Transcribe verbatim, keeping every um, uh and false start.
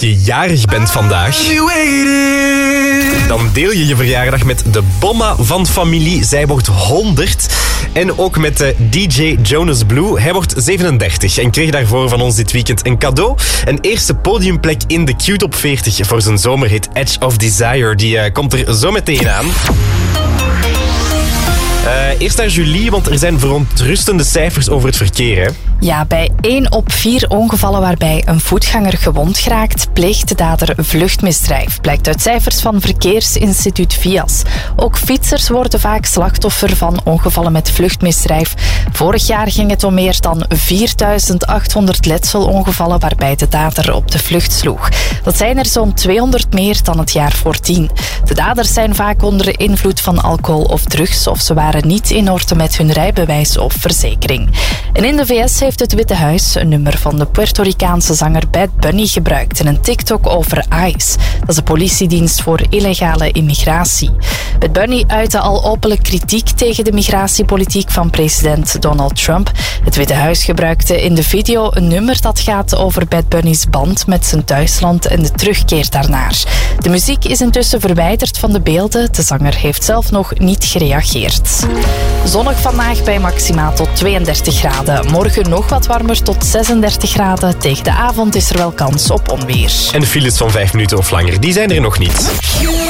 je jarig bent vandaag, dan deel je je verjaardag met de Bomma van familie. Zij wordt honderd. En ook met de D J Jonas Blue. Hij wordt zevenendertig en kreeg daarvoor van ons dit weekend een cadeau. Een eerste podiumplek in de Q-top veertig voor zijn zomerhit Edge of Desire. Die uh, komt er zo meteen aan. Uh, eerst naar Julie, want er zijn verontrustende cijfers over het verkeer, hè? Ja, bij één op vier ongevallen waarbij een voetganger gewond geraakt, pleegt de dader vluchtmisdrijf, blijkt uit cijfers van Verkeersinstituut V I A S. Ook fietsers worden vaak slachtoffer van ongevallen met vluchtmisdrijf. Vorig jaar ging het om meer dan vierduizend achthonderd letselongevallen waarbij de dader op de vlucht sloeg. Dat zijn er zo'n tweehonderd meer dan het jaar voordien. De daders zijn vaak onder invloed van alcohol of drugs of ze waren niet in orde met hun rijbewijs of verzekering. En in de V S heeft het Witte Huis een nummer van de Puerto Ricaanse zanger Bad Bunny gebruikt in een TikTok over ICE. Dat is de politiedienst voor illegale immigratie. Bad Bunny uitte al openlijk kritiek tegen de migratiepolitiek van president Donald Trump. Het Witte Huis gebruikte in de video een nummer dat gaat over Bad Bunny's band met zijn thuisland en de terugkeer daarnaar. De muziek is intussen verwijderd van de beelden. De zanger heeft zelf nog niet gereageerd. Zonnig vandaag bij maximaal tot tweeëndertig graden. Morgen nog wat warmer tot zesendertig graden. Tegen de avond is er wel kans op onweer. En files van vijf minuten of langer, die zijn er nog niet.